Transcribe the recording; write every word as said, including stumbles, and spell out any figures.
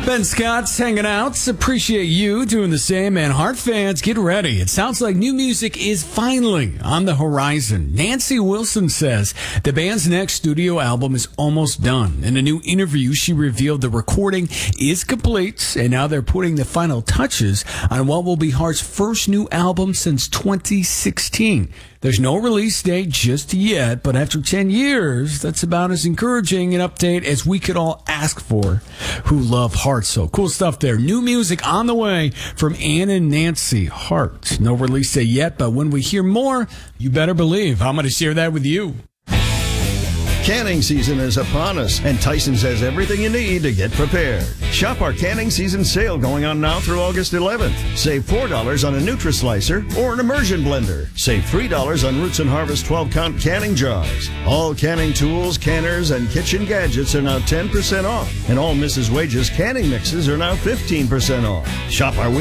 Ben Scott's hanging out. Appreciate you doing the same. And Heart fans, get ready. It sounds like new music is finally on the horizon. Nancy Wilson says the band's next studio album is almost done. In a new interview, she revealed the recording is complete, and now they're putting the final touches on what will be Heart's first new album since twenty sixteen. There's no release date just yet, but after ten years, that's about as encouraging an update as we could all ask for who love Heart. So cool stuff there. New music on the way from Ann and Nancy Heart. No release date yet, but when we hear more, you better believe I'm going to share that with you. Canning season is upon us, and Tyson's has everything you need to get prepared. Shop our canning season sale going on now through August eleventh. Save four dollars on a Nutri-Slicer or an immersion blender. Save three dollars on Roots and Harvest twelve count canning jars. All canning tools, canners, and kitchen gadgets are now ten percent off. And all Missus Wages canning mixes are now fifteen percent off. Shop our